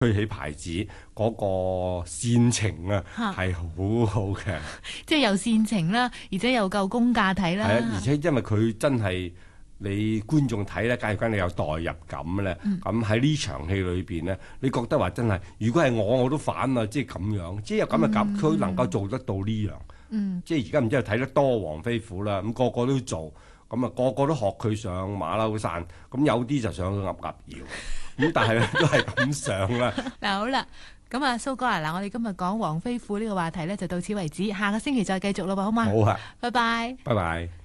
推起牌子嗰個煽情啊，係好好嘅， 即係又煽情啦，而且又夠公價睇啦。 係啊，而且因為佢真係你觀眾睇咧，假如你有代入感咧，咁喺呢場戲裏邊咧，你覺得話真係，如果係我都反啊，即係咁樣，即係有咁嘅感，佢能夠做得到呢樣，即係而家唔知係睇得多黃飛虎啦，咁個個都做，咁啊個個都學佢上馬騮山，咁有啲就上去鴨鴨搖。咁但係都係咁上啦。 嗱好啦，咁啊蘇哥啊，嗱我哋今日講黃飛虎呢個話題咧就到此為止，下個星期再繼續咯，好嘛？ 好啊， 拜拜。 拜拜。